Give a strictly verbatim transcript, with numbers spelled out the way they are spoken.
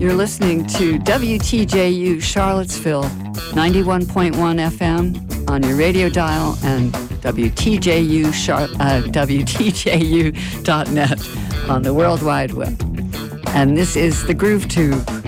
You're listening to W T J U Charlottesville, ninety-one point one F M on your radio dial and W T J U Char- uh, W T J U dot net on the World Wide Web. And this is the Groove Tube.